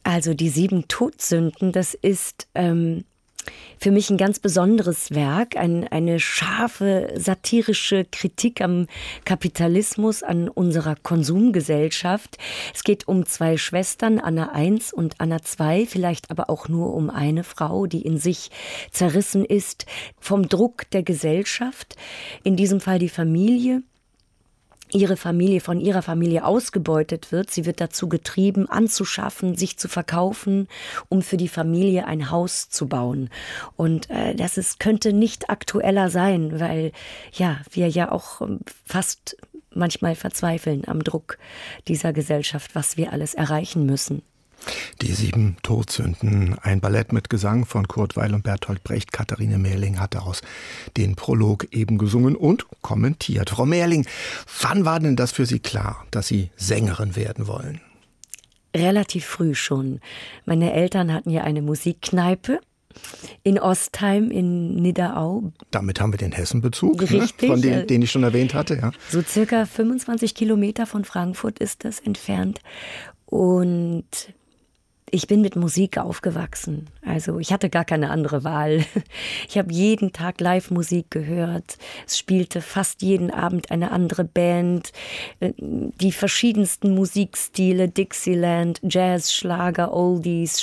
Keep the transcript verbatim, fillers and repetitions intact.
Also die sieben Todsünden, das ist ähm, für mich ein ganz besonderes Werk, ein, eine scharfe satirische Kritik am Kapitalismus, an unserer Konsumgesellschaft. Es geht um zwei Schwestern, Anna eins und Anna zwei, vielleicht aber auch nur um eine Frau, die in sich zerrissen ist vom Druck der Gesellschaft, in diesem Fall die Familie. Ihre Familie von ihrer Familie ausgebeutet wird. Sie wird dazu getrieben, anzuschaffen, sich zu verkaufen, um für die Familie ein Haus zu bauen. Und äh, das ist, könnte nicht aktueller sein, weil ja wir ja auch fast manchmal verzweifeln am Druck dieser Gesellschaft, was wir alles erreichen müssen. Die sieben Todsünden, ein Ballett mit Gesang von Kurt Weill und Bertolt Brecht. Katharine Mehrling hat daraus den Prolog eben gesungen und kommentiert. Frau Mehrling, wann war denn das für Sie klar, dass Sie Sängerin werden wollen? Relativ früh schon. Meine Eltern hatten ja eine Musikkneipe in Ostheim in Nidderau. Damit haben wir den Hessenbezug, Richtig, ne? Von dem, den ich schon erwähnt hatte. Ja. So circa fünfundzwanzig Kilometer von Frankfurt ist das entfernt. Und ich bin mit Musik aufgewachsen. Also ich hatte gar keine andere Wahl. Ich habe jeden Tag Live-Musik gehört. Es spielte fast jeden Abend eine andere Band. Die verschiedensten Musikstile, Dixieland, Jazz, Schlager, Oldies,